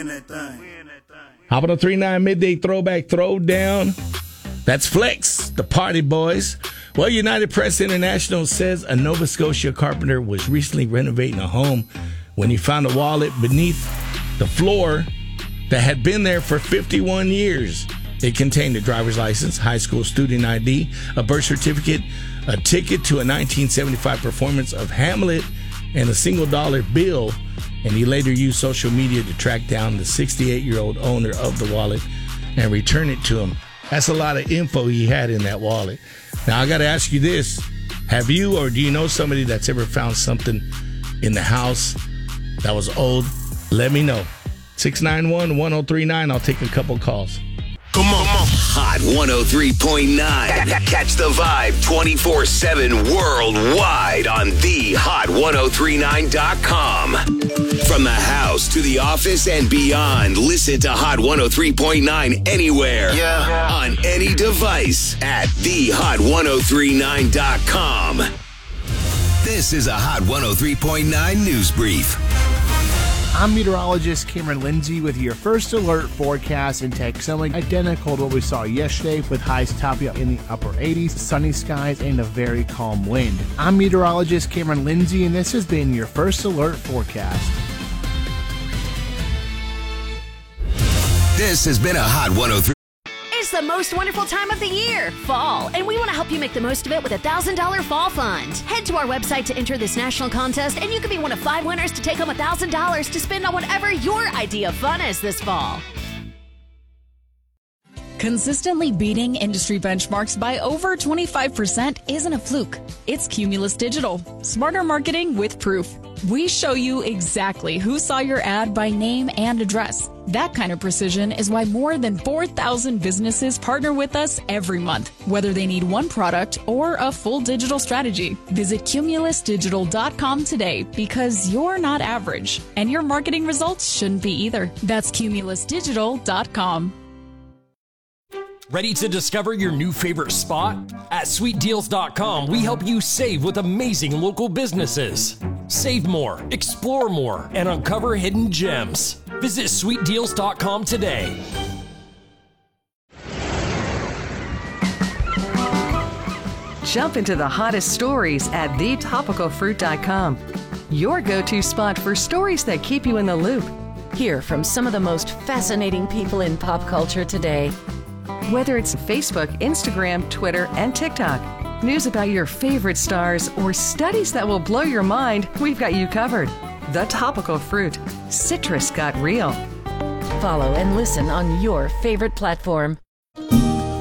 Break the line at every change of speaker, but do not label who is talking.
Hop on the 3-9 midday throwback throwdown. That's Flex, the Party Boys. Well, United Press International says a Nova Scotia carpenter was recently renovating a home when he found a wallet beneath the floor that had been there for 51 years. It contained a driver's license, high school student ID, a birth certificate, a ticket to a 1975 performance of Hamlet, and a $1 bill. And he later used social media to track down the 68-year-old owner of the wallet and return it to him. That's a lot of info he had in that wallet. Now, I got to ask you this. Have you or do you know somebody that's ever found something in the house that was old? Let me know. 691-1039. I'll take a couple calls.
Come on. Hot 103.9. Catch the vibe 24/7 worldwide on thehot1039.com. From the house to the office and beyond, listen to Hot 103.9 anywhere. Yeah. On any device at thehot1039.com. This is a Hot 103.9 news brief.
I'm meteorologist Cameron Lindsay with your first alert forecast in Texoma, identical to what we saw yesterday with highs topping up in the upper 80s, sunny skies, and a very calm wind. I'm meteorologist Cameron Lindsay, and this has been your first alert forecast.
This has been a Hot 103.
It's the most wonderful time of the year, fall, and we want to help you make the most of it with a $1,000 fall fund. Head to our website to enter this national contest, and you could be one of 5 winners to take home $1,000 to spend on whatever your idea of fun is this fall.
Consistently beating industry benchmarks by over 25% isn't a fluke. It's Cumulus Digital. Smarter marketing with proof. We show you exactly who saw your ad by name and address. That kind of precision is why more than 4,000 businesses partner with us every month, whether they need one product or a full digital strategy. Visit cumulusdigital.com today because you're not average, and your marketing results shouldn't be either. That's cumulusdigital.com.
Ready to discover your new favorite spot? At sweetdeals.com, we help you save with amazing local businesses. Save more, explore more, and uncover hidden gems. Visit sweetdeals.com today.
Jump into the hottest stories at thetopicalfruit.com. Your go-to spot for stories that keep you in the loop.
Hear from some of the most fascinating people in pop culture today.
Whether it's Facebook, Instagram, Twitter, and TikTok, news about your favorite stars, or studies that will blow your mind, we've got you covered. The Topical Fruit. Citrus got real.
Follow and listen on your favorite platform.